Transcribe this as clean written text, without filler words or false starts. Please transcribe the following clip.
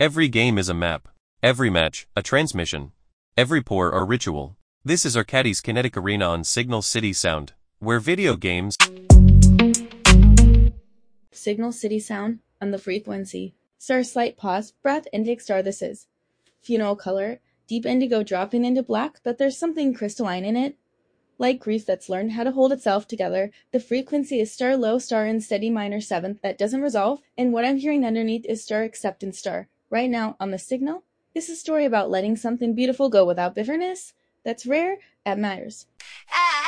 Every game is a map. Every match, a transmission. Every pour a ritual. This is Arcadis Kinetic Arena on Signal City Sound, where video games... Signal City Sound on the frequency. Star slight pause, breath, indic star this is. Funeral color, deep indigo dropping into black, but there's something crystalline in it. Like grief that's learned how to hold itself together, the frequency is star low star in steady minor seventh that doesn't resolve, and what I'm hearing underneath is star acceptance star. Right now, on the signal, this is a story about letting something beautiful go without bitterness. That's rare, that matters.